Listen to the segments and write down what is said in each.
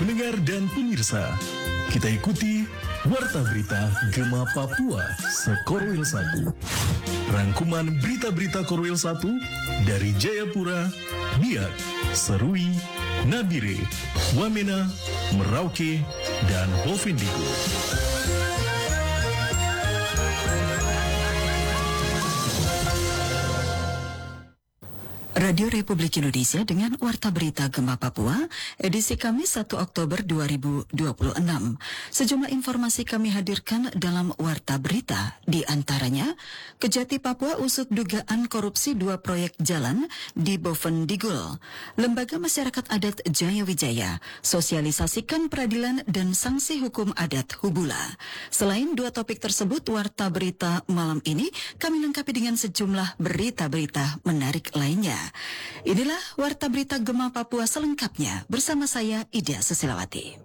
Pendengar dan pemirsa, kita ikuti Warta Berita Gema Papua Sekorwil 1. Rangkuman berita-berita Korwil 1 dari Jayapura, Biak, Serui, Nabire, Wamena, Merauke, dan Bovendigul. Radio Republik Indonesia dengan Warta Berita Gema Papua, edisi Kamis 1 Oktober 2026. Sejumlah informasi kami hadirkan dalam Warta Berita, di antaranya, Kejati Papua usut dugaan korupsi 2 proyek jalan di Bovendigul. Lembaga Masyarakat Adat Jayawijaya sosialisasikan peradilan dan sanksi hukum adat Hubula. Selain 2 topik tersebut, Warta Berita malam ini kami lengkapi dengan sejumlah berita-berita menarik lainnya. Inilah Warta Berita Gema Papua selengkapnya bersama saya Ida Susilawati.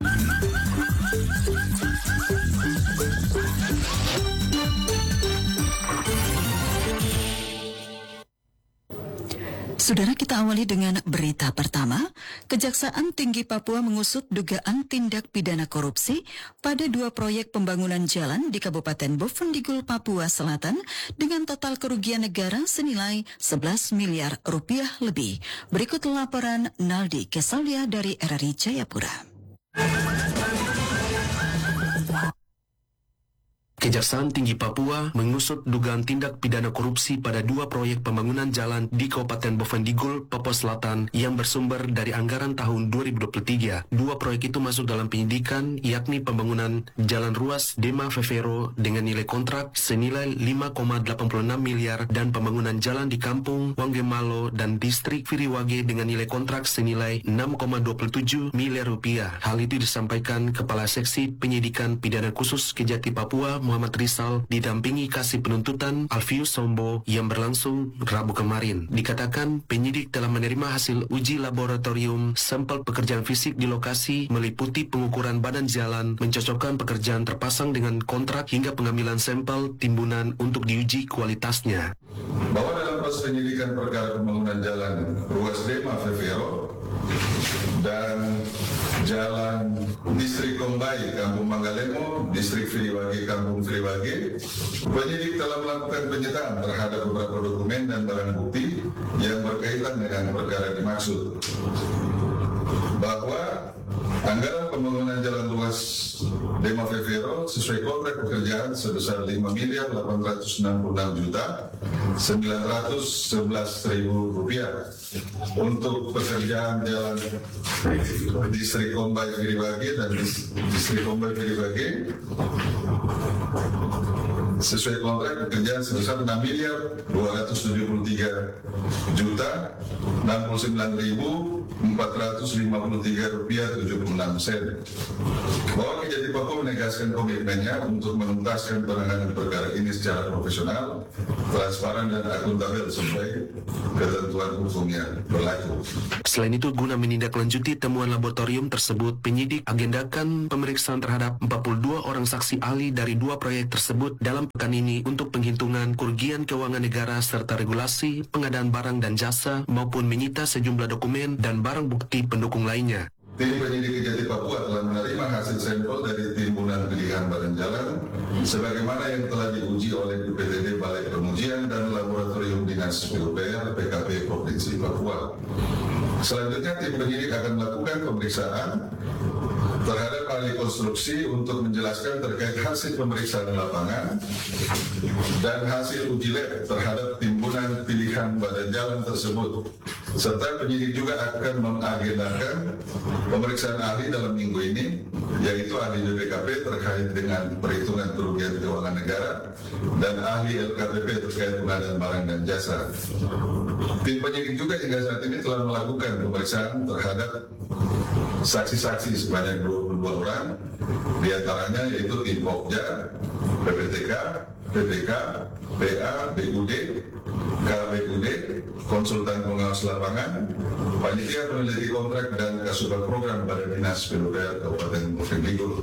Saudara, kita awali dengan berita pertama. Kejaksaan Tinggi Papua mengusut dugaan tindak pidana korupsi pada 2 proyek pembangunan jalan di Kabupaten Bovendigul, Papua Selatan dengan total kerugian negara senilai 11 miliar rupiah lebih. Berikut laporan Naldi Kesalia dari RRI Jayapura. Kejaksaan Tinggi Papua mengusut dugaan tindak pidana korupsi pada 2 proyek pembangunan jalan di Kabupaten Bovendigul, Papua Selatan yang bersumber dari anggaran tahun 2023. 2 proyek itu masuk dalam penyidikan, yakni pembangunan jalan ruas Dema Vevero dengan nilai kontrak senilai 5,86 miliar dan pembangunan jalan di Kampung Wangemalo dan Distrik Viriwage dengan nilai kontrak senilai 6,27 miliar rupiah. Hal itu disampaikan Kepala Seksi Penyidikan Pidana Khusus Kejati Papua Muhammad Rizal didampingi Kasih Penuntutan Alfius Sombo yang berlangsung Rabu kemarin. Dikatakan penyidik telah menerima hasil uji laboratorium sampel pekerjaan fisik di lokasi meliputi pengukuran badan jalan, mencocokkan pekerjaan terpasang dengan kontrak hingga pengambilan sampel timbunan untuk diuji kualitasnya. Bahwa dalam proses penyidikan perkara pembangunan jalan ruas Dema Vevero dan jalan Distrik Kombai Kampung Manggalemo, Distrik Viriwage Kampung Viriwage, penyidik telah melakukan penyitaan terhadap beberapa dokumen dan barang bukti yang berkaitan dengan perkara dimaksud. Bahwa anggaran pembangunan jalan ruas Dema Vevero sesuai kontrak pekerjaan sebesar 5.866.911.000 rupiah untuk pekerjaan jalan Distrik Kombai Viriwage dan Distrik Kombai Viriwage sesuai kontrak pekerjaan sebesar 6.269.069.453 rupiah 76 sen. Bahwa Kejati Papua menegaskan komitmennya untuk menuntaskan penanganan perkara ini secara profesional, transparan dan akuntabel sesuai ketentuan hukum yang berlaku. Selain itu, guna menindaklanjuti temuan laboratorium tersebut, penyidik agendakan pemeriksaan terhadap 42 orang saksi ahli dari 2 proyek tersebut dalam pekan ini untuk penghitungan kerugian keuangan negara serta regulasi pengadaan barang dan jasa maupun menyita sejumlah dokumen dan barang bukti pendukung lainnya. Tim penyidik Kejati Papua telah menerima hasil sampel dari timbunan pilihan badan jalan sebagaimana yang telah diuji oleh UPTD Balai Pengujian dan Laboratorium Dinas PUPR PKP Provinsi Papua. Selanjutnya tim penyidik akan melakukan pemeriksaan terhadap ahli konstruksi untuk menjelaskan terkait hasil pemeriksaan lapangan dan hasil uji lab terhadap timbunan pilihan badan jalan tersebut. Serta penyidik juga akan mengagendakan pemeriksaan ahli dalam minggu ini, yaitu ahli BPKP terkait dengan perhitungan kerugian keuangan negara dan ahli LKPP terkait pengadaan barang dan jasa. Tim penyidik juga hingga saat ini telah melakukan pemeriksaan terhadap saksi-saksi sebanyak 22 orang, diantaranya yaitu tim Pokja, PPTK, PPK, PA, BUD, KBUD, konsultan pengawas lapangan, panitia peneliti kontrak dan kasubag program Badan Dinas PUPR Kabupaten Bovendigul.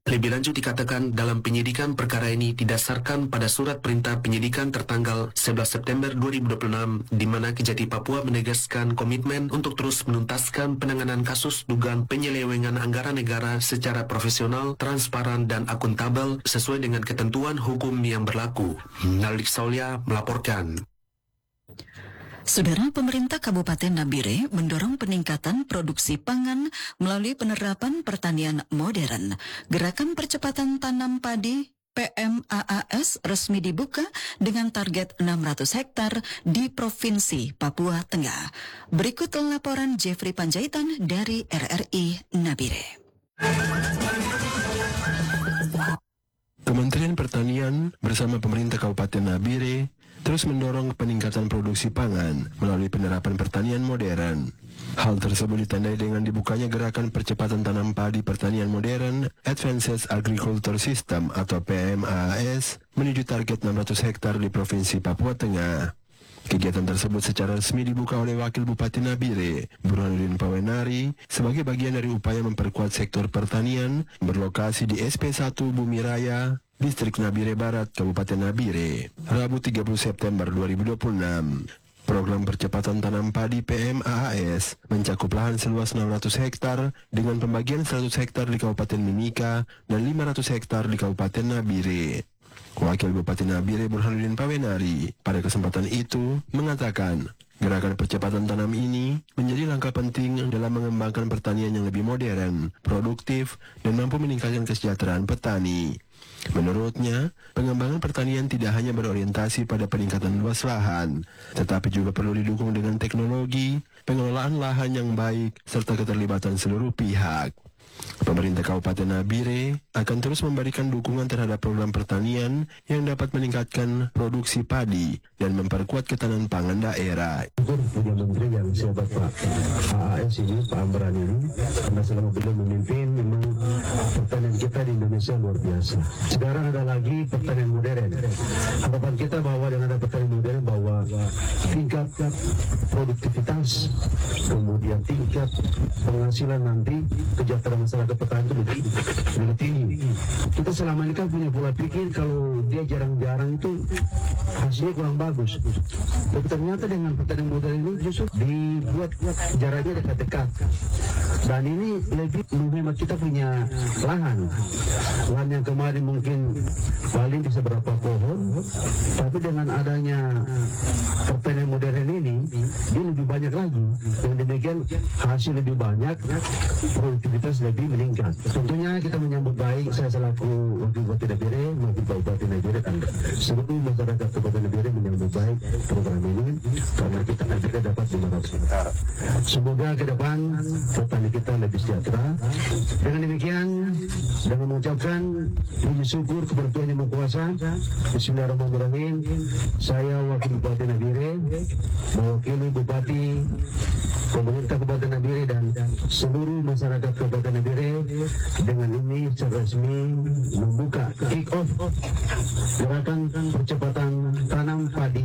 Lebih lanjut dikatakan dalam penyidikan perkara ini didasarkan pada surat perintah penyidikan tertanggal 11 September 2026 di mana Kejati Papua menegaskan komitmen untuk terus menuntaskan penanganan kasus dugaan penyelewengan anggaran negara secara profesional, transparan dan akuntabel sesuai dengan ketentuan hukum yang berlaku. Nalik Saulia melaporkan. Saudara, pemerintah Kabupaten Nabire mendorong peningkatan produksi pangan melalui penerapan pertanian modern. Gerakan percepatan tanam padi PMAAS resmi dibuka dengan target 600 hektar di Provinsi Papua Tengah. Berikut laporan Jeffrey Panjaitan dari RRI Nabire. Kementerian Pertanian bersama pemerintah Kabupaten Nabire terus mendorong peningkatan produksi pangan melalui penerapan pertanian modern. Hal tersebut ditandai dengan dibukanya gerakan percepatan tanam padi pertanian modern Advanced Agriculture System atau PMAAS menuju target 600 hektar di Provinsi Papua Tengah. Kegiatan tersebut secara resmi dibuka oleh Wakil Bupati Nabire, Burhanuddin Pawenari, sebagai bagian dari upaya memperkuat sektor pertanian berlokasi di SP1 Bumi Raya, Distrik Nabire Barat, Kabupaten Nabire, Rabu 30 September 2026. Program percepatan tanam padi PMAAS mencakup lahan seluas 600 hektar dengan pembagian 100 hektar di Kabupaten Mimika dan 500 hektar di Kabupaten Nabire. Wakil Bupati Nabire Burhanuddin Pawenari pada kesempatan itu mengatakan gerakan percepatan tanam ini menjadi langkah penting dalam mengembangkan pertanian yang lebih modern, produktif, dan mampu meningkatkan kesejahteraan petani. Menurutnya, pengembangan pertanian tidak hanya berorientasi pada peningkatan luas lahan, tetapi juga perlu didukung dengan teknologi, pengelolaan lahan yang baik, serta keterlibatan seluruh pihak. Pemerintah Kabupaten Nabire akan terus memberikan dukungan terhadap program pertanian yang dapat meningkatkan produksi padi dan memperkuat ketahanan pangan daerah. Punya menteri yang sehebat Pak AAS ini, Pak Amran ini, karena selama beliau memimpin memang pertanian kita di Indonesia luar biasa. Sekarang ada lagi pertanian modern. Harapan kita bahwa dengan ada pertanian modern bahwa tingkat produktivitas, kemudian tingkat penghasilan nanti, kesejahteraan masyarakat petani itu lebih tinggi. Kita selama ini kan punya pola pikir kalau dia jarang-jarang itu hasilnya kurang bagus. Tapi ternyata dengan pertanian modern ini justru dibuat jaraknya dekat-dekat. Dan ini lebih menghemat kita punya lahan. Lahan yang kemarin mungkin paling bisa berapa pohon, tapi dengan adanya pertanian modern ini, dia lebih banyak lagi. Dengan demikian hasil lebih banyak, produktivitas lebih meningkat. Tentunya kita menyambut baik, saya selaku Wakil Bupati Nabire, Wakil Bupati Nabire dan seluruh masyarakat Kabupaten Nabire menyambut baik program ini karena kita Nabire dapat 500 hektar. Semoga ke depan petani kita lebih sejahtera. Dengan demikian, dengan mengucapkan puji syukur kepada Tuhan Yang Maha Kuasa, Bismillahirrahmanirrahim. Saya Wakil Bupati Nabire mewakili Bupati, pemerintah Kabupaten Nabire dan seluruh masyarakat Kabupaten Nabire dengan ini secara resmi membuka kick off gerakan percepatan tanam padi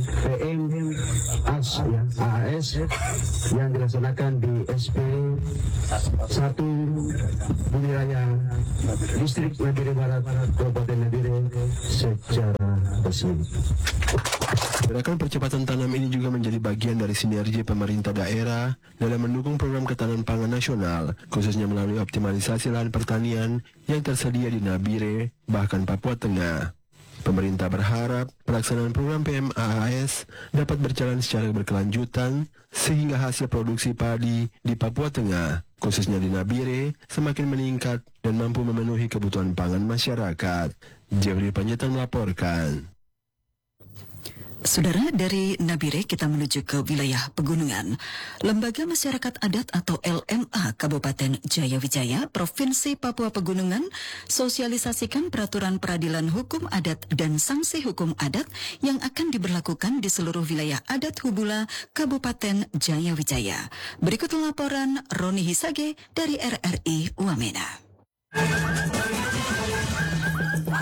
PMAAS yang dilaksanakan di SP 1 Bumi Raya Distrik Nabire Barat Kabupaten Nabire secara resmi. Gerakan percepatan tanam ini juga menjadi bagian dari sinergi pemerintah daerah dalam mendukung program ketahanan pangan nasional, khususnya melalui optimalisasi lahan pertanian yang tersedia di Nabire, bahkan Papua Tengah. Pemerintah berharap pelaksanaan program PMAAS dapat berjalan secara berkelanjutan sehingga hasil produksi padi di Papua Tengah, khususnya di Nabire, semakin meningkat dan mampu memenuhi kebutuhan pangan masyarakat. Jeffrey Panjaitan melaporkan. Saudara, dari Nabire kita menuju ke wilayah pegunungan. Lembaga Masyarakat Adat atau LMA Kabupaten Jayawijaya, Provinsi Papua Pegunungan, sosialisasikan peraturan peradilan hukum adat dan sanksi hukum adat yang akan diberlakukan di seluruh wilayah adat Hubula, Kabupaten Jayawijaya. Berikut laporan Roni Hisage dari RRI Wamena.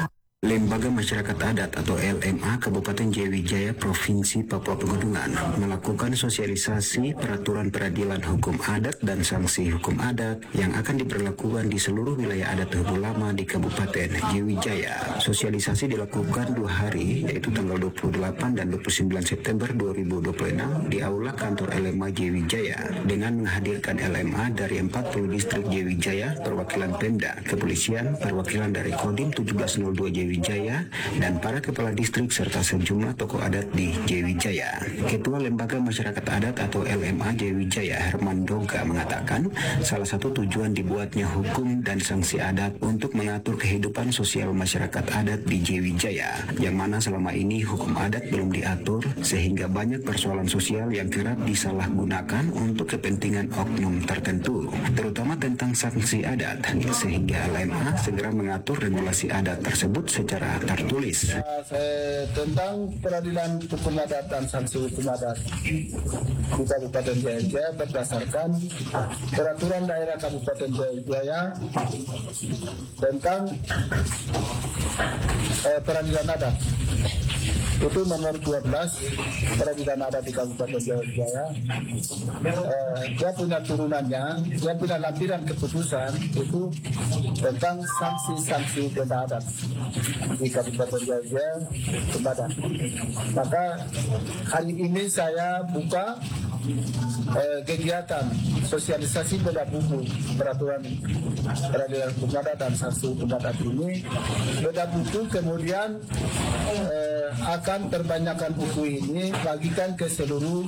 Lembaga Masyarakat Adat atau LMA Kabupaten Jayawijaya Provinsi Papua Pegunungan melakukan sosialisasi peraturan peradilan hukum adat dan sanksi hukum adat yang akan diberlakukan di seluruh wilayah adat Hubul Lama di Kabupaten Jayawijaya. Sosialisasi dilakukan 2 hari, yaitu tanggal 28 dan 29 September 2026 di Aula Kantor LMA Jayawijaya dengan menghadirkan LMA dari 40 distrik Jayawijaya, perwakilan Pemda, Kepolisian, perwakilan dari Kodim 1702 Jayawijaya, dan para kepala distrik serta sejumlah tokoh adat di Jayawijaya. Ketua Lembaga Masyarakat Adat atau LMA Jayawijaya Herman Doga mengatakan salah satu tujuan dibuatnya hukum dan sanksi adat untuk mengatur kehidupan sosial masyarakat adat di Jayawijaya, yang mana selama ini hukum adat belum diatur sehingga banyak persoalan sosial yang kerap disalahgunakan untuk kepentingan oknum tertentu, terutama tentang sanksi adat, sehingga LMA segera mengatur regulasi adat tersebut secara tertulis. Tentang peradilan hukum adat dan sanksi hukum adat di Kabupaten Jayawijaya berdasarkan peraturan daerah Kabupaten Jayawijaya tentang peradilan adat. Itu nomor 12 peradilan adat di Kabupaten Jayawijaya. Dia punya turunannya, dia punya lampiran keputusan itu tentang sanksi-sanksi benda adat di Kabupaten Jayawijaya kepada. Maka hari ini saya buka kegiatan sosialisasi beda buku peraturan peradilan hukum adat dan sanksi hukum adat ini. Beda buku kemudian akan perbanyakkan buku ini bagikan ke seluruh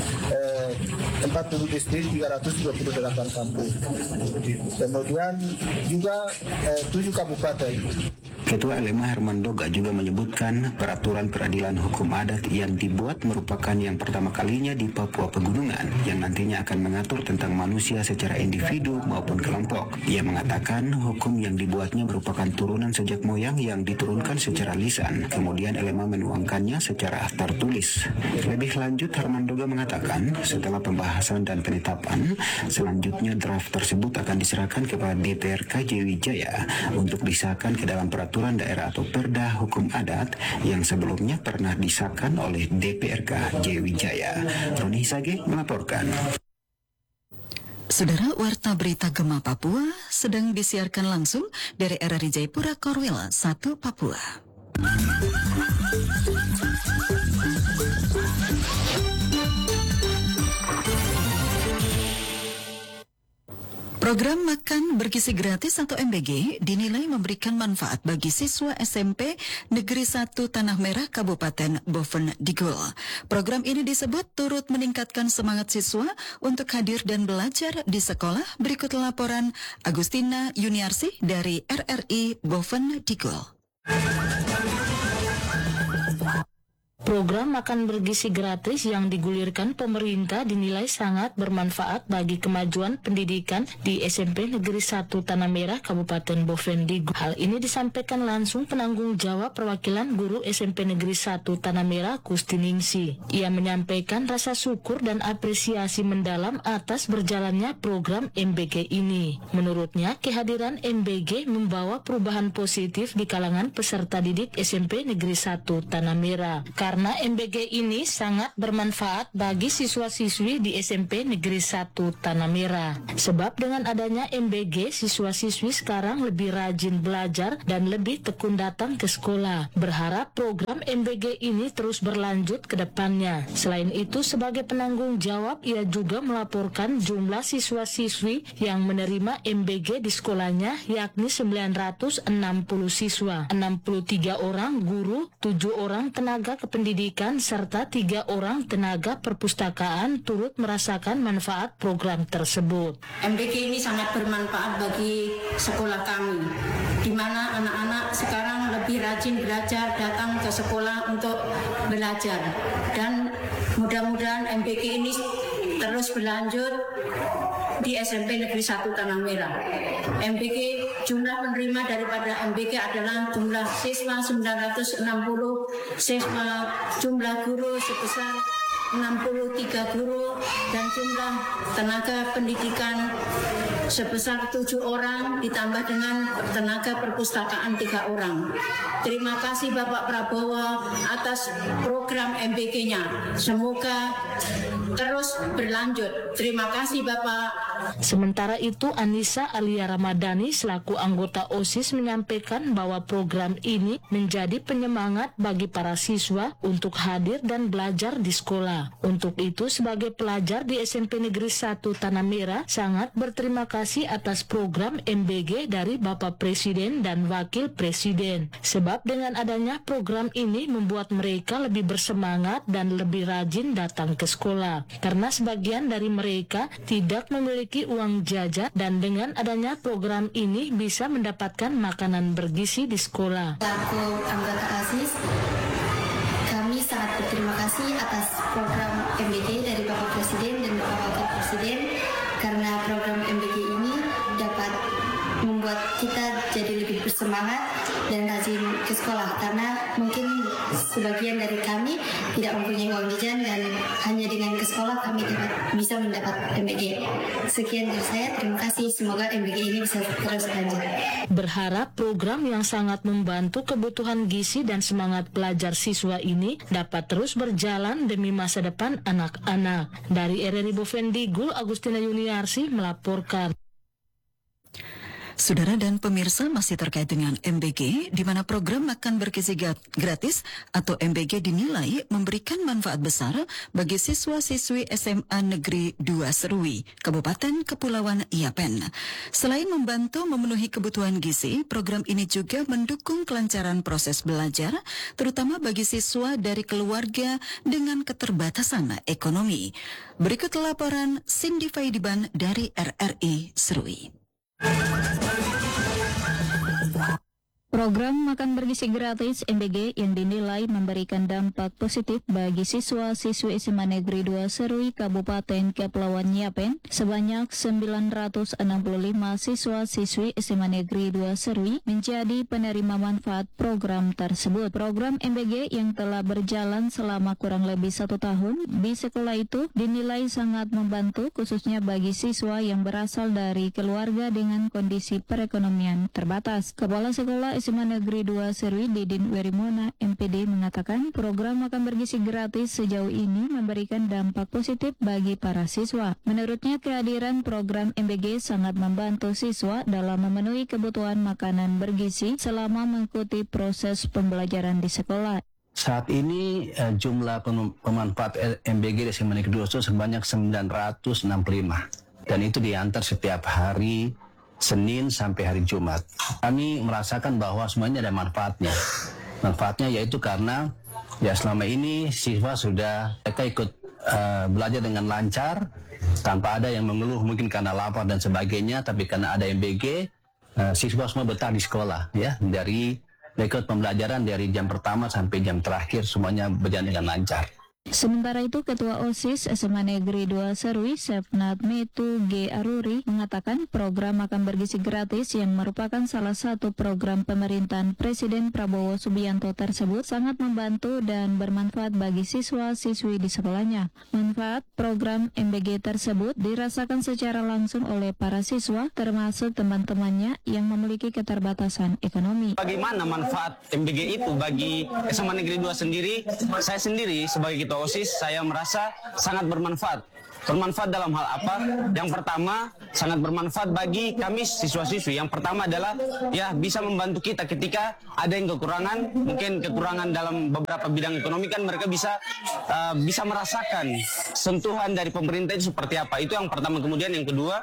40 distrik 328 kampung. Kemudian juga 7 kabupaten. Ketua LMA Herman Doga juga menyebutkan peraturan peradilan hukum adat yang dibuat merupakan yang pertama kalinya di Papua Pegunungan yang nantinya akan mengatur tentang manusia secara individu maupun kelompok. Ia mengatakan hukum yang dibuatnya merupakan turunan sejak moyang yang diturunkan secara lisan, kemudian LMA menuangkannya secara tertulis. Lebih lanjut, Herman Doga mengatakan setelah pembahasan dan penetapan, selanjutnya draft tersebut akan diserahkan kepada DPRK Jayawijaya untuk disahkan ke dalam peraturan daerah atau Perda Hukum Adat yang sebelumnya pernah disahkan oleh DPRK Jayawijaya. Roni Hisage melaporkan. Saudara, Warta Berita Gema Papua sedang disiarkan langsung dari RRI Jayapura Korwil 1 Papua. Program Makan Bergizi Gratis atau MBG dinilai memberikan manfaat bagi siswa SMP Negeri 1 Tanah Merah Kabupaten Boven Digul. Program ini disebut turut meningkatkan semangat siswa untuk hadir dan belajar di sekolah. Berikut laporan Agustina Yuniarsi dari RRI Boven Digul. Program makan bergizi gratis yang digulirkan pemerintah dinilai sangat bermanfaat bagi kemajuan pendidikan di SMP Negeri 1 Tanah Merah Kabupaten Boven Digul. Hal ini disampaikan langsung penanggung jawab perwakilan guru SMP Negeri 1 Tanah Merah Kustiningsi. Ia menyampaikan rasa syukur dan apresiasi mendalam atas berjalannya program MBG ini. Menurutnya, kehadiran MBG membawa perubahan positif di kalangan peserta didik SMP Negeri 1 Tanah Merah. Karena MBG ini sangat bermanfaat bagi siswa-siswi di SMP Negeri 1 Tanah Merah. Sebab dengan adanya MBG, siswa-siswi sekarang lebih rajin belajar dan lebih tekun datang ke sekolah. Berharap program MBG ini terus berlanjut ke depannya. Selain itu, sebagai penanggung jawab, ia juga melaporkan jumlah siswa-siswi yang menerima MBG di sekolahnya, yakni 960 siswa, 63 orang guru, 7 orang tenaga kependidikan, serta 3 orang tenaga perpustakaan turut merasakan manfaat program tersebut. MBG ini sangat bermanfaat bagi sekolah kami, di mana anak-anak sekarang lebih rajin belajar, datang ke sekolah untuk belajar. Dan mudah-mudahan MBG ini terus berlanjut di SMP Negeri 1 Tanah Merah. MBG, jumlah penerima daripada MBG adalah jumlah siswa 960, siswa jumlah guru sebesar 63 guru, dan jumlah tenaga pendidikan sebesar 7 orang ditambah dengan tenaga perpustakaan 3 orang. Terima kasih Bapak Prabowo atas program MBG-nya. Semoga terus berlanjut. Terima kasih Bapak. Sementara itu, Anissa Alia Ramadhani selaku anggota OSIS menyampaikan bahwa program ini menjadi penyemangat bagi para siswa untuk hadir dan belajar di sekolah. Untuk itu, sebagai pelajar di SMP Negeri 1 Tanah Merah sangat berterima kasih atas program MBG dari Bapak Presiden dan Wakil Presiden. Sebab dengan adanya program ini membuat mereka lebih bersemangat dan lebih rajin datang ke sekolah. Karena sebagian dari mereka tidak memiliki uang jajan dan dengan adanya program ini bisa mendapatkan makanan bergizi di sekolah. Selaku anggota OSIS, kami sangat berterima kasih atas program MBG dari Bapak Presiden dan Bapak Wakil Presiden karena program MBG ini dapat membuat kita jadi lebih bersemangat dan rajin ke sekolah karena mungkin sebagian dari kami tidak mempunyai uang jajan dan hanya dengan ke sekolah kami bisa mendapat MBG. Sekian dari saya, terima kasih. Semoga MBG ini bisa terus lanjut. Berharap program yang sangat membantu kebutuhan gizi dan semangat pelajar siswa ini dapat terus berjalan demi masa depan anak-anak. Dari RRI Bovendigul, Agustina Yuniarsi melaporkan. Saudara dan pemirsa, masih terkait dengan MBG, di mana program makan bergizi gratis atau MBG dinilai memberikan manfaat besar bagi siswa-siswi SMA Negeri 2 Serui, Kabupaten Kepulauan Yapen. Selain membantu memenuhi kebutuhan gizi, program ini juga mendukung kelancaran proses belajar, terutama bagi siswa dari keluarga dengan keterbatasan ekonomi. Berikut laporan Cindy Faidiban dari RRI Serui. Program makan bergizi gratis MBG yang dinilai memberikan dampak positif bagi siswa-siswi SMA Negeri 2 Serui Kabupaten Kepulauan Yapen sebanyak 965 siswa-siswi SMA Negeri 2 Serui menjadi penerima manfaat program tersebut. Program MBG yang telah berjalan selama kurang lebih 1 tahun di sekolah itu dinilai sangat membantu khususnya bagi siswa yang berasal dari keluarga dengan kondisi perekonomian terbatas. Kepala Sekolah SMA Negeri 2 Serui Didin Werimona MPD mengatakan program makan bergizi gratis sejauh ini memberikan dampak positif bagi para siswa. Menurutnya kehadiran program MBG sangat membantu siswa dalam memenuhi kebutuhan makanan bergizi selama mengikuti proses pembelajaran di sekolah. Saat ini jumlah pemanfaat MBG di SMA Negeri 2 itu sebanyak 965 dan itu diantar setiap hari Senin sampai hari Jumat. Kami merasakan bahwa semuanya ada manfaatnya. Manfaatnya yaitu karena ya selama ini siswa sudah mereka ikut belajar dengan lancar tanpa ada yang mengeluh mungkin karena lapar dan sebagainya, tapi karena ada MBG siswa semua betah di sekolah ya, dari ikut pembelajaran dari jam pertama sampai jam terakhir semuanya berjalan dengan lancar. Sementara itu, Ketua OSIS SMA Negeri 2 Serui, Sepnat Metu G. Aruri, mengatakan program makan bergizi gratis yang merupakan salah satu program pemerintahan Presiden Prabowo Subianto tersebut sangat membantu dan bermanfaat bagi siswa-siswi di sekolahnya. Manfaat program MBG tersebut dirasakan secara langsung oleh para siswa, termasuk teman-temannya yang memiliki keterbatasan ekonomi. Bagaimana manfaat MBG itu bagi SMA Negeri 2 sendiri? Saya sendiri sebagai Ketua OSIS, saya merasa sangat bermanfaat. Bermanfaat dalam hal apa? Yang pertama, sangat bermanfaat bagi kami siswa-siswi. Yang pertama adalah ya bisa membantu kita ketika ada yang kekurangan, mungkin kekurangan dalam beberapa bidang ekonomi kan mereka bisa merasakan sentuhan dari pemerintah itu seperti apa. Itu yang pertama. Kemudian yang kedua,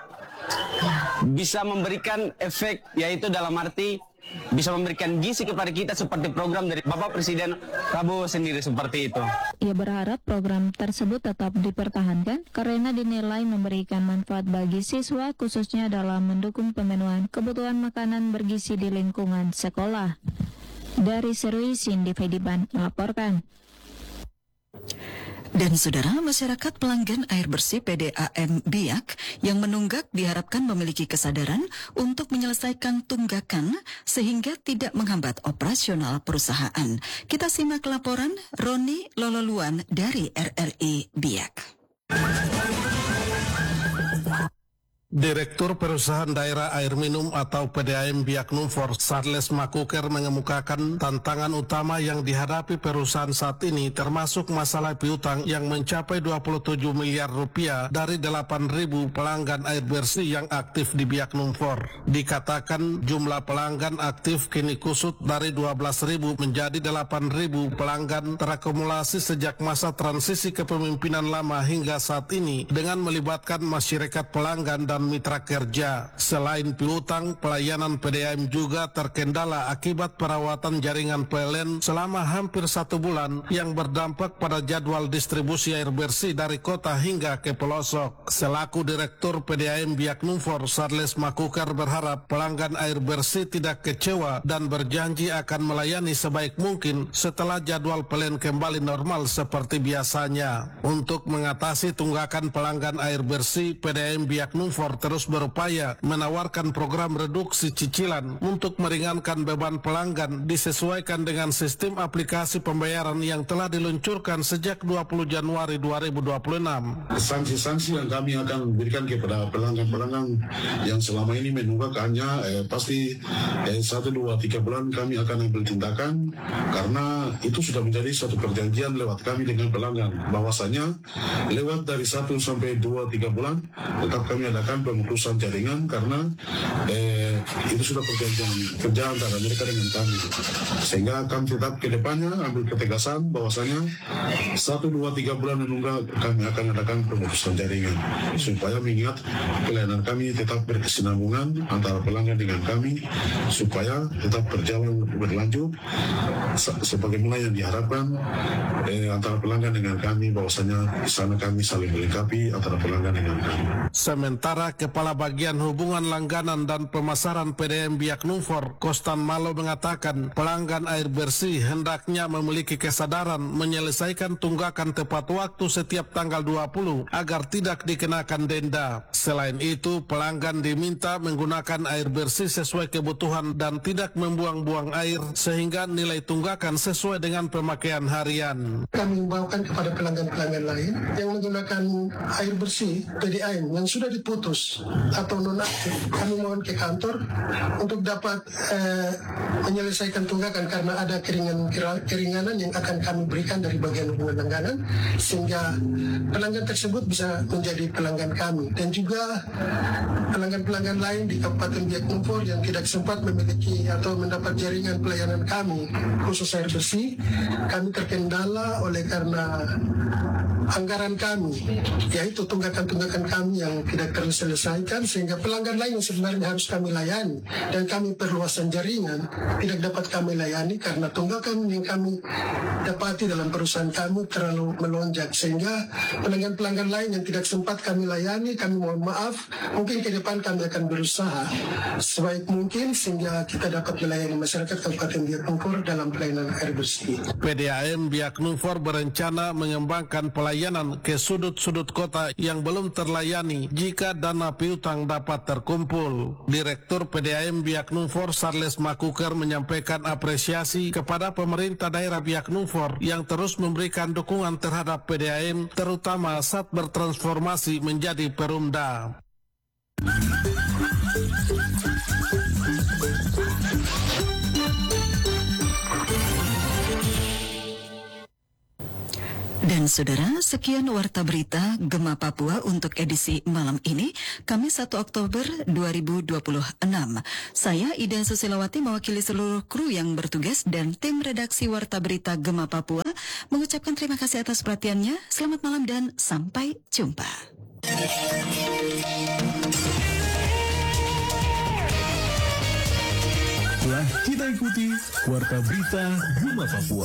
bisa memberikan efek, yaitu dalam arti bisa memberikan gizi kepada kita seperti program dari Bapak Presiden Prabowo sendiri seperti itu. Ia berharap program tersebut tetap dipertahankan karena dinilai memberikan manfaat bagi siswa khususnya dalam mendukung pemenuhan kebutuhan makanan bergizi di lingkungan sekolah. Dari Serui, Cindy Fediban melaporkan. Dan saudara, masyarakat pelanggan air bersih PDAM Biak yang menunggak diharapkan memiliki kesadaran untuk menyelesaikan tunggakan sehingga tidak menghambat operasional perusahaan. Kita simak laporan Roni Lololuan dari RRI Biak. Direktur Perusahaan Daerah Air Minum atau PDAM Biak Numfor, Charles Makuker, mengemukakan tantangan utama yang dihadapi perusahaan saat ini termasuk masalah piutang yang mencapai 27 miliar rupiah dari 8.000 pelanggan air bersih yang aktif di Biak Numfor. Dikatakan jumlah pelanggan aktif kini kusut dari 12.000 menjadi 8.000 pelanggan terakumulasi sejak masa transisi kepemimpinan lama hingga saat ini dengan melibatkan masyarakat pelanggan dan mitra kerja. Selain piutang, pelayanan PDAM juga terkendala akibat perawatan jaringan PLN selama hampir 1 bulan yang berdampak pada jadwal distribusi air bersih dari kota hingga ke pelosok. Selaku Direktur PDAM Biak Numfor, Charles Makuker berharap pelanggan air bersih tidak kecewa dan berjanji akan melayani sebaik mungkin setelah jadwal PLN kembali normal seperti biasanya. Untuk mengatasi tunggakan pelanggan air bersih, PDAM Biak Numfor terus berupaya menawarkan program reduksi cicilan untuk meringankan beban pelanggan disesuaikan dengan sistem aplikasi pembayaran yang telah diluncurkan sejak 20 Januari 2026. Sanksi-sanksi yang kami akan berikan kepada pelanggan-pelanggan yang selama ini menunggakkannya pasti 1, 2, 3 bulan kami akan ambil tindakan, karena itu sudah menjadi suatu perjanjian lewat kami dengan pelanggan bahwasanya lewat dari 1 sampai 2, 3 bulan tetap kami adakan pemutusan jaringan, karena itu sudah perjanjian kerja antara mereka dengan kami, sehingga kami tetap ke depannya ambil ketegasan bahwasanya 1, 2, 3 bulan menunggak kami akan adakan pemutusan jaringan supaya mengingat pelayanan kami tetap berkesinambungan antara pelanggan dengan kami supaya tetap berjalan berlanjut sebagaimana yang diharapkan antara pelanggan dengan kami, bahwasanya di sana kami saling melengkapi antara pelanggan dengan kami. Sementara Kepala Bagian Hubungan Langganan dan Pemasaran PDAM Biak Numfor, Kostan Malo, mengatakan pelanggan air bersih hendaknya memiliki kesadaran menyelesaikan tunggakan tepat waktu setiap tanggal 20 agar tidak dikenakan denda. Selain itu, pelanggan diminta menggunakan air bersih sesuai kebutuhan dan tidak membuang-buang air sehingga nilai tunggakan sesuai dengan pemakaian harian. Kami membawakan kepada pelanggan-pelanggan lain yang menggunakan air bersih PDAM yang sudah diputus atau nonaktif, kami mohon ke kantor untuk dapat menyelesaikan tunggakan karena ada keringanan yang akan kami berikan dari bagian hubungan langganan sehingga pelanggan tersebut bisa menjadi pelanggan kami. Dan juga pelanggan-pelanggan lain di Kabupaten Biak Numfor yang tidak sempat memiliki atau mendapat jaringan pelayanan kami khusus air bersih, kami terkendala oleh karena anggaran kami, yaitu tunggakan-tunggakan kami yang tidak terselesaikan, sehingga pelanggan lain yang sebenarnya harus kami layani dan kami perluasan jaringan tidak dapat kami layani karena tunggakan yang kami dapati dalam perusahaan kami terlalu melonjak, sehingga pelanggan-pelanggan lain yang tidak sempat kami layani, kami mohon maaf. Mungkin ke depan kami akan berusaha sebaik mungkin sehingga kita dapat melayani masyarakat Kabupaten Biak Numfor dalam pelayanan air bersih. PDAM Biak Numfor berencana mengembangkan pelayanan ke sudut-sudut kota yang belum terlayani jika dana piutang dapat terkumpul. Direktur PDAM Biak Numfor, Charles Makuker, menyampaikan apresiasi kepada pemerintah daerah Biak Numfor yang terus memberikan dukungan terhadap PDAM, terutama saat bertransformasi menjadi Perumda. Dan saudara, sekian Warta Berita Gema Papua untuk edisi malam ini, Kamis 1 Oktober 2026. Saya Ida Susilawati mewakili seluruh kru yang bertugas dan tim redaksi Warta Berita Gema Papua mengucapkan terima kasih atas perhatiannya. Selamat malam dan sampai jumpa. Telah kita ikuti Warta Berita Gema Papua.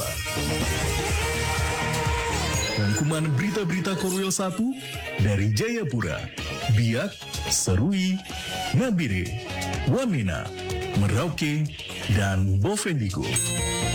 Rangkuman berita-berita Korwil 1 dari Jayapura, Biak, Serui, Nabire, Wamena, Merauke, dan Bovendigul.